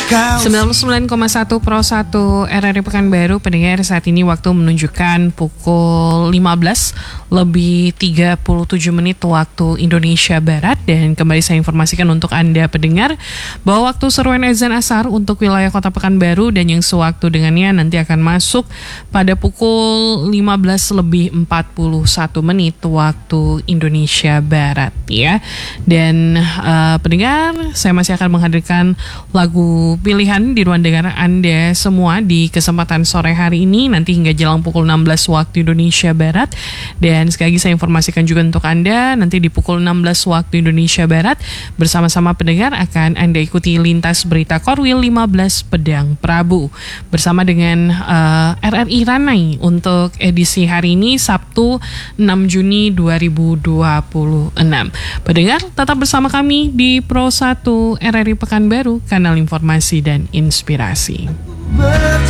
99,1 Pro 1 RRI Pekanbaru. Pendengar, saat ini waktu menunjukkan pukul 15:37 waktu Indonesia Barat. Dan kembali saya informasikan untuk Anda pendengar bahwa waktu seruan azan asar untuk wilayah Kota Pekanbaru dan yang sewaktu dengannya nanti akan masuk pada pukul 15:41 waktu Indonesia Barat ya. Dan pendengar, saya masih akan menghadirkan lagu pilihan di ruang dengar Anda semua di kesempatan sore hari ini nanti hingga jelang pukul 16 waktu Indonesia Barat. Dan sekali lagi saya informasikan juga untuk Anda nanti di pukul 16 waktu Indonesia Barat bersama-sama pendengar akan Anda ikuti lintas berita Korwil 15 Pedang Prabu bersama dengan RRI Ranai untuk edisi hari ini Sabtu 6 Juni 2026. Pendengar, tetap bersama kami di Pro 1 RRI Pekanbaru, kanal informasi dan inspirasi.